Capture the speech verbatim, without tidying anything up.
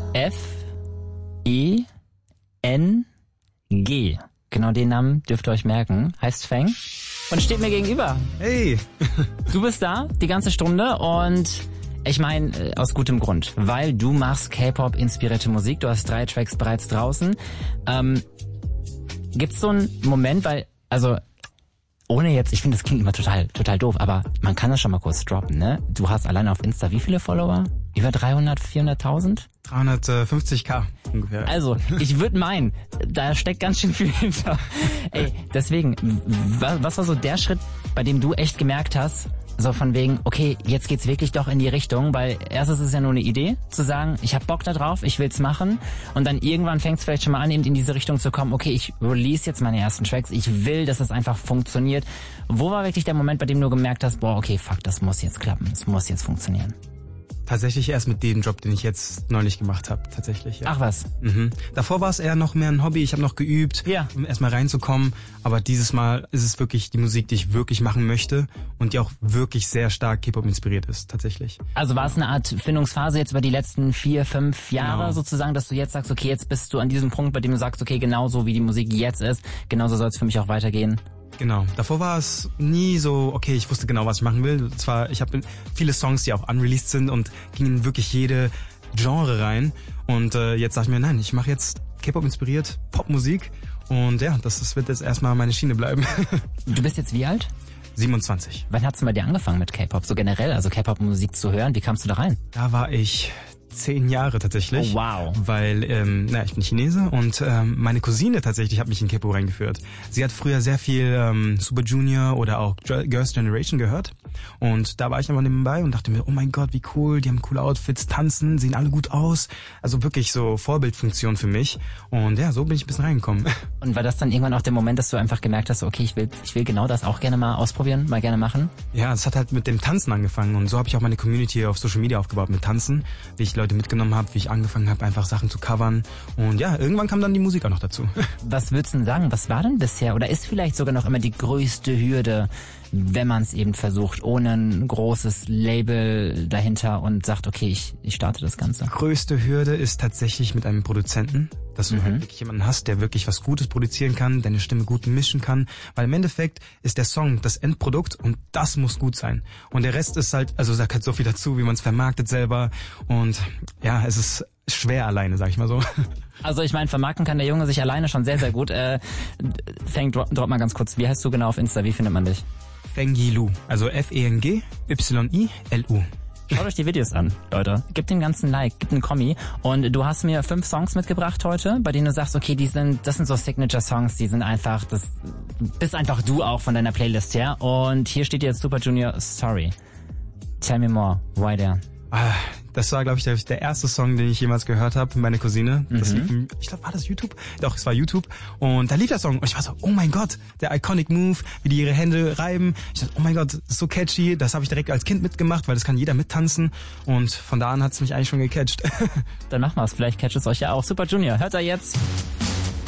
F E N G. Genau den Namen dürft ihr euch merken. Heißt Feng und steht mir gegenüber. Hey! Du bist da die ganze Stunde und ich meine aus gutem Grund, weil du machst K-Pop inspirierte Musik. Du hast drei Tracks bereits draußen. Ähm, gibt's so einen Moment, weil, also ohne jetzt, ich finde, das klingt immer total total doof, aber man kann das schon mal kurz droppen, ne? Du hast alleine auf Insta wie viele Follower? Über dreihundert, vierhunderttausend? dreihundertfünfzig K ungefähr. Also, ich würde meinen, da steckt ganz schön viel hinter. Ey, deswegen, was war so der Schritt, bei dem du echt gemerkt hast, so von wegen, okay, jetzt geht's wirklich doch in die Richtung, weil erstens ist es ja nur eine Idee, zu sagen, ich hab Bock da drauf, ich will's machen und dann irgendwann fängt's vielleicht schon mal an, eben in diese Richtung zu kommen, okay, ich release jetzt meine ersten Tracks, ich will, dass das einfach funktioniert. Wo war wirklich der Moment, bei dem du gemerkt hast, boah, okay, fuck, das muss jetzt klappen, das muss jetzt funktionieren? Tatsächlich erst mit dem Job, den ich jetzt neulich gemacht habe, tatsächlich. Ja. Ach was? Mhm. Davor war es eher noch mehr ein Hobby, ich habe noch geübt, ja. um erstmal reinzukommen, aber dieses Mal ist es wirklich die Musik, die ich wirklich machen möchte und die auch wirklich sehr stark K-Pop inspiriert ist, tatsächlich. Also war es eine Art Findungsphase jetzt über die letzten vier, fünf Jahre genau. sozusagen, dass du jetzt sagst, okay, jetzt bist du an diesem Punkt, bei dem du sagst, okay, genauso wie die Musik jetzt ist, genauso soll es für mich auch weitergehen? Genau. Davor war es nie so, okay, ich wusste genau, was ich machen will. Zwar, ich habe viele Songs, die auch unreleased sind und gingen in wirklich jede Genre rein. Und äh, jetzt sag ich mir, nein, ich mache jetzt K-Pop inspiriert Popmusik. Und ja, das, das wird jetzt erstmal meine Schiene bleiben. Du bist jetzt wie alt? siebenundzwanzig. Wann hast du bei dir angefangen mit K-Pop? So generell, also K-Pop-Musik zu hören, wie kamst du da rein? Da war ich zehn Jahre tatsächlich. Oh wow. Weil, ähm, na, ich bin Chinese und ähm, meine Cousine tatsächlich hat mich in K-Pop reingeführt. Sie hat früher sehr viel ähm, Super Junior oder auch Girls' Generation gehört. Und da war ich einfach nebenbei und dachte mir, oh mein Gott, wie cool, die haben coole Outfits, tanzen, sehen alle gut aus. Also wirklich so Vorbildfunktion für mich. Und ja, so bin ich ein bisschen reingekommen. Und war das dann irgendwann auch der Moment, dass du einfach gemerkt hast, okay, ich will ich will genau das auch gerne mal ausprobieren, mal gerne machen? Ja, es hat halt mit dem Tanzen angefangen und so habe ich auch meine Community auf Social Media aufgebaut mit Tanzen, wie ich Leute mitgenommen habe, wie ich angefangen habe, einfach Sachen zu covern. Und ja, irgendwann kam dann die Musik auch noch dazu. Was würdest du denn sagen, was war denn bisher oder ist vielleicht sogar noch immer die größte Hürde, wenn man es eben versucht, ohne ein großes Label dahinter und sagt, okay, ich, ich starte das Ganze? Größte Hürde ist tatsächlich mit einem Produzenten, dass du mhm. halt wirklich jemanden hast, der wirklich was Gutes produzieren kann, deine Stimme gut mischen kann, weil im Endeffekt ist der Song das Endprodukt und das muss gut sein. Und der Rest ist halt, also sagt halt so viel dazu, wie man es vermarktet selber und ja, es ist schwer alleine, sag ich mal so. Also ich meine, vermarkten kann der Junge sich alleine schon sehr, sehr gut. Äh, Feng, drop, drop mal ganz kurz, wie heißt du genau auf Insta, wie findet man dich? Fengilu, also F E N G Y I L U. Schaut euch die Videos an, Leute. Gebt dem ganzen Like, gebt einen Kommi. Und du hast mir fünf Songs mitgebracht heute, bei denen du sagst, okay, die sind, das sind so Signature-Songs, die sind einfach, das bist einfach du auch von deiner Playlist her. Und hier steht jetzt Super Junior Sorry. Tell me more, why there? Ah, das war, glaube ich, der, der erste Song, den ich jemals gehört habe, meine Cousine. Das Mhm. lief, ich glaube, war das YouTube? Doch, es war YouTube. Und da lief der Song. Und ich war so, oh mein Gott, der Iconic Move, wie die ihre Hände reiben. Ich dachte, oh mein Gott, das ist so catchy. Das habe ich direkt als Kind mitgemacht, weil das kann jeder mittanzen. Und von da an hat es mich eigentlich schon gecatcht. Dann machen wir es. Vielleicht catcht es euch ja auch. Super Junior, hört er jetzt.